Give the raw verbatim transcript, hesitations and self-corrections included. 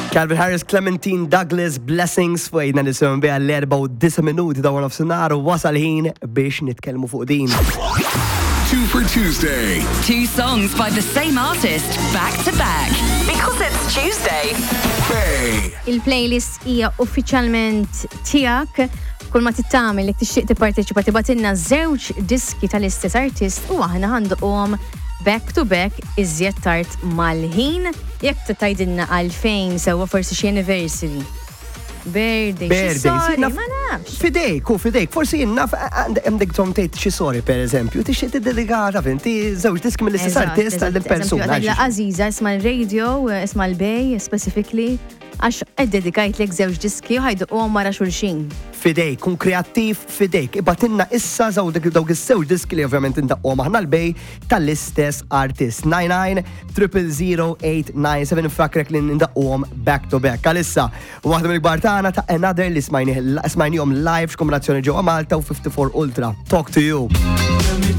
Calvin Harris, Clementine Douglas, Blessings, fejna nisimgħu biha l-erba' u disa minuti ta' One of Sonar u wasal ħin biex nitkellmu fuq din. Two for Tuesday. Two songs by the same artist, back to back. Because it's Tuesday. Bay. Il-playlist hija uffiċjalment tiegħek. Kull ma tittamel li tixtieq tipparteċipa tibatilna żewġ diski tal-istess artist u aħna ħanduqhom back to back iżjed tard mal-ħin jekk tgħidilna għalfejn sewwa forsi xi anniversary. Birthday, xi sorry, ma nafx. Fidejk, u fidejk, forsi naf għandek tom tgħid xi sorry pereżempju, tixtieq tiddedikata finti żewġ diski mill-istess artist tal-persuna. Aziza isma' l-radio, isma' l-bej specifically għax id-dedikajt lek żewġ diski u ħajduqhom wara xulxin. Fidejk, kun kreattiv fidejk. Ibatinna issa zaw dawk is-żewġ diski li ovvjament indaqqhom aħna l-bej tal-istess artist. nine nine zero zero eight nine seven fakrek li nindaqqhom back to back. Għalissa, waħda mill-kbar tagħna ta' Another li smajnihom live x'kombinazzjoni ġewwa Malta u fifty-four Ultra. Talk to you.